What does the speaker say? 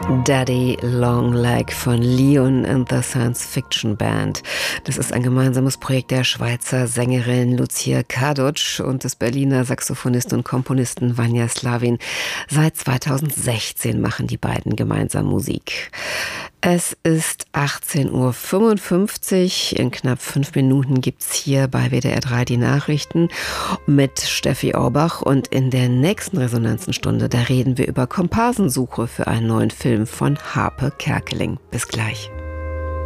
Daddy Long Leg von Leon and the Science Fiction Band. Das ist ein gemeinsames Projekt der Schweizer Sängerin Lucia Kadocz und des Berliner Saxophonisten und Komponisten Vanja Slavin. Seit 2016 machen die beiden gemeinsam Musik. Es ist 18.55 Uhr. In knapp 5 Minuten gibt's hier bei WDR 3 die Nachrichten mit Steffi Orbach. Und in der nächsten Resonanzenstunde, da reden wir über Komparsensuche für einen neuen Film von Harpe Kerkeling. Bis gleich.